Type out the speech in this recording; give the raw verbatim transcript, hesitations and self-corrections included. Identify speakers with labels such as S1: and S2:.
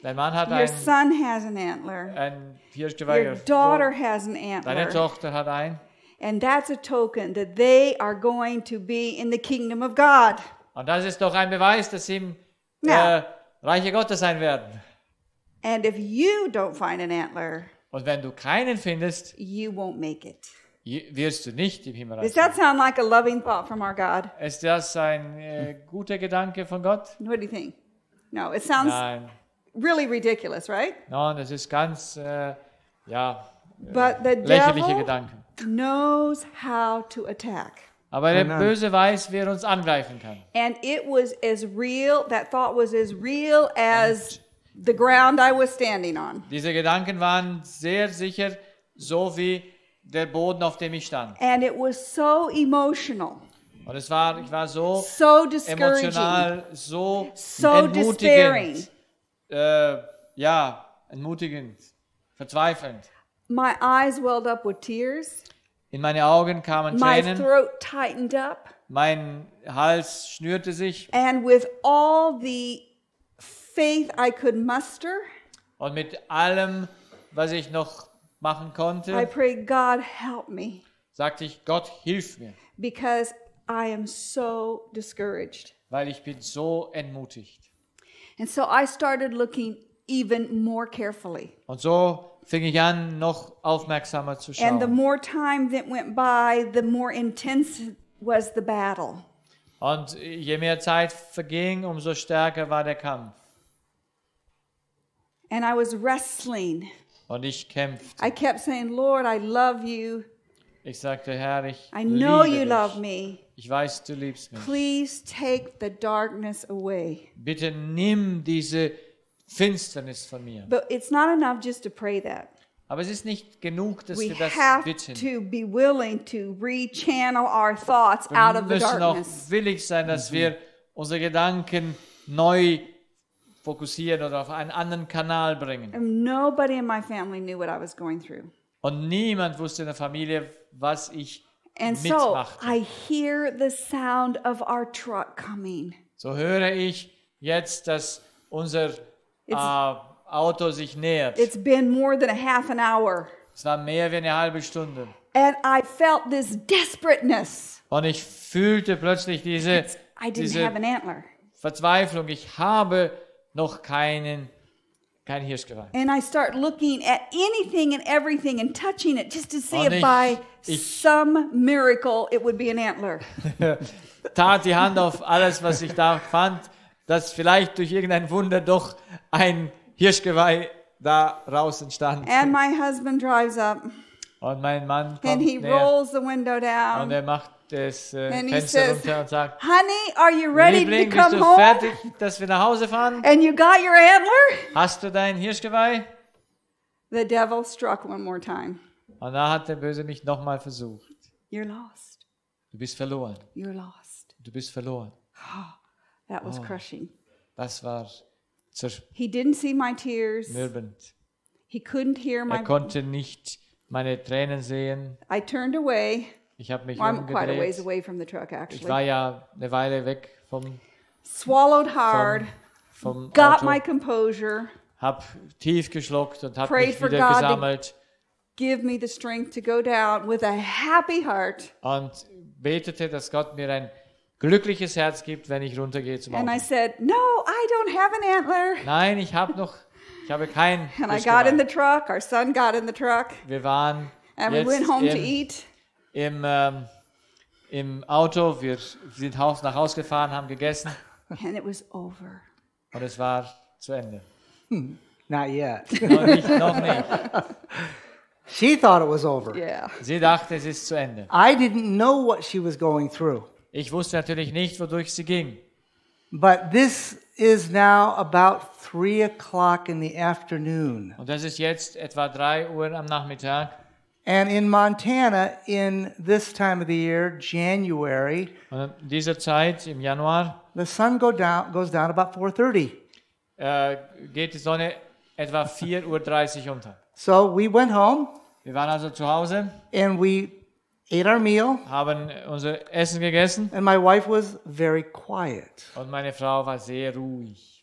S1: Dein Mann hat
S2: Your
S1: ein,
S2: son has an antler.
S1: ein Hirschgeweih.
S2: Your daughter has an
S1: Deine
S2: antler.
S1: Tochter hat ein.
S2: And that's a token that they are going to be in the kingdom of God.
S1: Und das ist doch ein Beweis, dass sie im
S2: Ja.
S1: äh, Reiche Gottes sein werden.
S2: And if you don't find an antler,
S1: Und wenn du keinen findest,
S2: you won't make it.
S1: wirst du nicht im Himmelreich
S2: Does
S1: sein.
S2: that sound like a loving thought from our God?
S1: Ist das ein äh, guter Gedanke von Gott?
S2: What do you think? No, it sounds
S1: Nein.
S2: really ridiculous, right?
S1: Nein, das ist ganz, äh, ja,
S2: But the
S1: lächerliche
S2: devil
S1: Gedanken.
S2: knows how to attack.
S1: Aber der
S3: Amen.
S1: Böse weiß, wie er uns angreifen kann.
S2: And it was as real, that thought was as real as the ground I was standing on.
S1: Diese Gedanken waren sehr sicher so wie der Boden, auf dem ich stand.
S2: And it was so emotional,
S1: Und es war, ich war so
S2: so discouraging,
S1: emotional, so
S2: so despairing.
S1: entmutigend, äh, ja, entmutigend, verzweifelnd.
S2: My eyes welled up with tears.
S1: In meine Augen kamen
S2: My
S1: Tränen,
S2: throat tightened up.
S1: mein Hals schnürte sich
S2: And with all the faith I could muster,
S1: und mit allem, was ich noch machen
S2: I
S1: konnte,
S2: prayed, God, help me,
S1: sagte ich, Gott, hilf mir,
S2: because I am so discouraged.
S1: weil ich bin so entmutigt.
S2: And so I started looking even more carefully.
S1: Und so fing ich an, noch aufmerksamer zu
S2: And the
S1: schauen.
S2: more time that went by, the more intense was the battle.
S1: Und je mehr Zeit verging, umso stärker war der Kampf.
S2: And I was wrestling.
S1: Und ich kämpfte.
S2: I kept saying, Lord, I love you.
S1: Ich sagte, Herr, ich
S2: I know
S1: liebe
S2: you
S1: dich.
S2: love me.
S1: Ich weiß, du liebst mich.
S2: Please take the darkness away.
S1: Bitte nimm diese Finsternis von mir.
S2: But it's not enough just to pray that.
S1: Aber es ist nicht genug, dass
S2: We
S1: wir das
S2: have
S1: bitten.
S2: to be willing to rechannel our thoughts out
S1: Wir
S2: of the
S1: müssen auch
S2: darkness.
S1: willig sein, dass wir unsere Gedanken neu fokussieren oder auf einen anderen Kanal bringen.
S2: And nobody in my family knew what I was going through.
S1: Und niemand wusste in der Familie, was ich
S2: And so
S1: mitmachte.
S2: I hear the sound of our truck coming.
S1: So höre ich jetzt, dass unser äh, Auto sich nähert.
S2: It's been more than a half an hour.
S1: Es war mehr wie eine halbe Stunde.
S2: And I felt this desperateness.
S1: Und ich fühlte plötzlich diese,
S2: I didn't
S1: diese
S2: have an antler.
S1: Verzweiflung. Ich habe noch keinen, kein Hirschgeweih.
S2: And I start looking at anything and everything and touching it just to see
S1: Und
S2: if
S1: ich-
S2: by
S1: ich-
S2: some miracle it would be an antler.
S1: Tat die Hand auf alles, was ich da fand, dass vielleicht durch irgendein Wunder doch ein Hirschgeweih da raus entstand.
S2: And my husband drives up
S1: Und mein Mann kommt
S2: and he
S1: näher
S2: rolls the window
S1: und
S2: down.
S1: er macht das äh,
S2: And he
S1: Fenster
S2: says,
S1: runter und sagt,
S2: Honey, are you ready
S1: Liebling,
S2: to
S1: bist
S2: come
S1: du
S2: home?
S1: fertig, dass wir nach Hause fahren?
S2: And you got your antler?
S1: Hast du dein Hirschgeweih?
S2: The devil struck one more time.
S1: Und da hat der Böse mich nochmal versucht.
S2: You're lost.
S1: Du bist verloren.
S2: You're lost.
S1: Du bist verloren.
S2: That was crushing.
S1: Das war
S2: He didn't see my tears.
S1: zermürbend.
S2: He couldn't hear my.
S1: Er konnte nicht meine Tränen sehen.
S2: I turned away.
S1: Ich habe mich
S2: Well, I'm quite a ways
S1: umgedreht.
S2: away from the truck,
S1: Ich
S2: actually.
S1: war ja eine Weile weg vom,
S2: Swallowed hard.
S1: vom
S2: Got
S1: Auto.
S2: my composure.
S1: Hab tief geschluckt und habe
S2: Prayed
S1: mich
S2: for
S1: wieder
S2: God to-
S1: gesammelt
S2: Give me the strength to go down with a happy heart.
S1: und betete, dass Gott mir ein glückliches Herz gibt, wenn ich runtergehe zum
S2: And I
S1: Auto.
S2: said, No, I don't have an antler.
S1: Nein, ich habe noch, ich habe kein
S2: And I got in the
S1: Hirschgeweih.
S2: truck. Our son got in the truck.
S1: Wir waren
S2: And we
S1: jetzt
S2: went home to
S1: im,
S2: eat.
S1: im, ähm, im Auto. Wir sind Haus nach Haus gefahren, haben gegessen
S2: And it was over.
S1: und es war zu Ende.
S3: Not yet.
S1: Noch nicht, noch nicht.
S3: She thought it was over.
S2: Yeah.
S1: Sie dachte, es ist zu Ende.
S3: I didn't know what she was going through.
S1: Ich wusste natürlich nicht, wodurch sie ging.
S3: But this is now about three o'clock in the afternoon.
S1: Und das ist jetzt etwa drei Uhr am Nachmittag.
S3: And in Montana, in this time of the year, January,
S1: Und in dieser Zeit, im Januar,
S3: the sun go down, goes down about four thirty.
S1: äh, geht die Sonne etwa vier Uhr dreißig unter.
S3: So we went home
S1: Wir waren also zu Hause,
S3: and we ate our meal,
S1: haben unser Essen gegessen
S3: and my wife was very quiet.
S1: und meine Frau war sehr ruhig.